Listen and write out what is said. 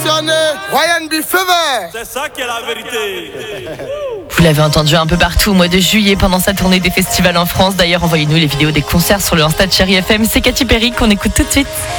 concerné. Ryan B. Fever. C'est ça qui est la vérité. Vous l'avez entendu un peu partout au mois de juillet pendant sa tournée des festivals en France. D'ailleurs, envoyez-nous les vidéos des concerts sur le Insta de Chérie FM. C'est Katy Perry qu'on écoute tout de suite.